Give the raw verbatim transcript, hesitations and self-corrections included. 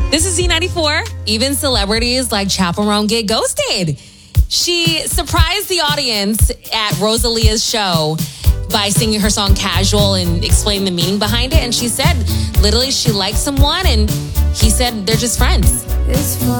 This is Z ninety-four. Even celebrities like Chaperone get ghosted. She surprised the audience at Rosalia's show by singing her song Casual and explaining the meaning behind it. And she said, literally, she liked someone and he said they're just friends. It's